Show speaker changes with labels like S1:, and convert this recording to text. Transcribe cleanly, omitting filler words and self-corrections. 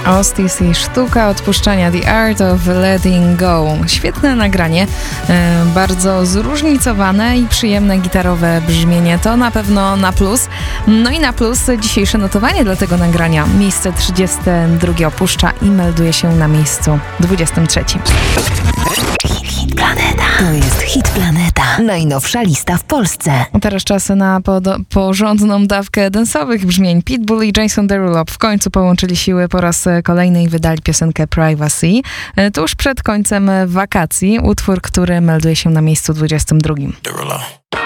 S1: Ostis i sztuka odpuszczania, The Art of Letting Go. Świetne nagranie, bardzo zróżnicowane i przyjemne gitarowe brzmienie. To na pewno na plus. No i na plus dzisiejsze notowanie dla tego nagrania. Miejsce 32 opuszcza i melduje się na miejscu 23.
S2: Hit Planeta. To jest Hit Planeta. Najnowsza lista w Polsce.
S1: Teraz czas na porządną dawkę dansowych brzmień. Pitbull i Jason Derulo w końcu połączyli siły po raz kolejny i wydali piosenkę Privacy. Tuż przed końcem wakacji utwór, który melduje się na miejscu 22.
S3: Derulo.